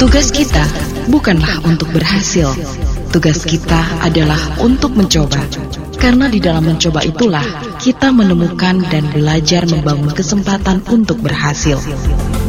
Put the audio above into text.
Tugas kita bukanlah untuk berhasil. Tugas kita adalah untuk mencoba. Karena di dalam mencoba itulah kita menemukan dan belajar membangun kesempatan untuk berhasil.